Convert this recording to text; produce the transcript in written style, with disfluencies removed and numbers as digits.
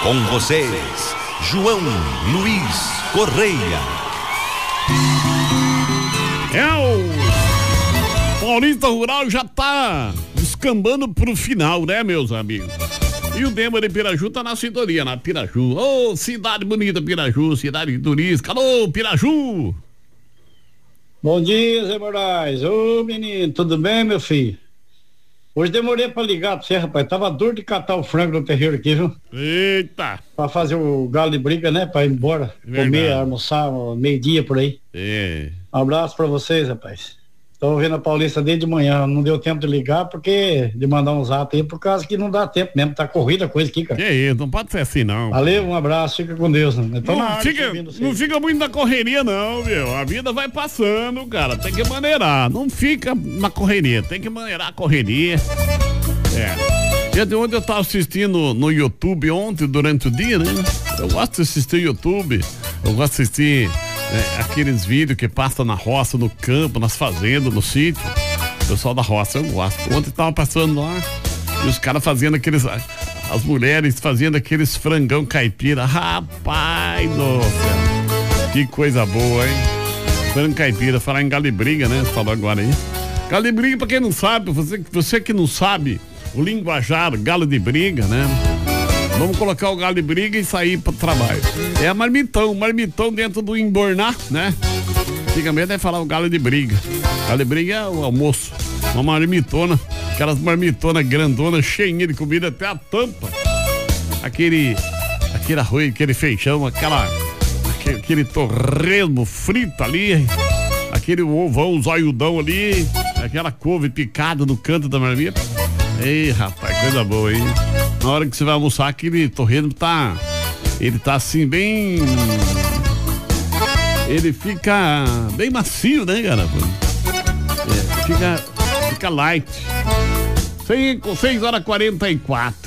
Com vocês, João Luiz Correia. O Paulista Rural já tá descambando pro final, né, meus amigos? E o Dema de Piraju tá na sintonia, na Piraju. Ô, cidade bonita, Piraju, cidade turística. Alô, Piraju! Bom dia, Zé Moraes. Ô, menino, tudo bem, meu filho? Hoje demorei pra ligar pra você, rapaz. Tava duro de catar o frango no terreiro aqui, viu? Eita! Pra fazer o galo de briga, né? Pra ir embora, comer, almoçar, meio-dia por aí. É. Um abraço pra vocês, rapaz. Tô vendo a Paulista desde de manhã. Não deu tempo de ligar porque de mandar um zap aí, por causa que não dá tempo mesmo. Tá corrida a coisa aqui, cara. Que isso, não pode ser assim, não. Valeu, um abraço, fica com Deus. Né? Não fica muito na correria, não, meu. A vida vai passando, cara. Tem que maneirar. Não fica na correria. Tem que maneirar a correria. Ontem eu tava assistindo no YouTube ontem, durante o dia, né? Eu gosto de assistir YouTube. Eu gosto de assistir aqueles vídeos que passam na roça, no campo, nas fazendas, no sítio. O pessoal da roça, eu gosto. Ontem tava passando lá e os caras fazendo aqueles... As mulheres fazendo aqueles frangão caipira. Rapaz, nossa, que coisa boa, hein? Frango caipira, falar em galo de briga, né? Você falou agora aí. Galo de briga, pra quem não sabe, você que não sabe o linguajar, galo de briga, né? Vamos colocar o galo de briga e sair pro trabalho. É a marmitão dentro do embornar, né? Antigamente é falar o galo de briga. Galo de briga é o almoço. Uma marmitona, aquelas marmitonas grandonas, cheinha de comida até a tampa. Aquele arroz, aquele feijão, aquele torresmo frito ali, aquele ovão, zoiudão ali, aquela couve picada no canto da marmita. Ei, rapaz, coisa boa, hein? Na hora que você vai almoçar, aquele torresmo ele tá assim, bem... Ele fica bem macio, né, cara? Fica light. 6h44.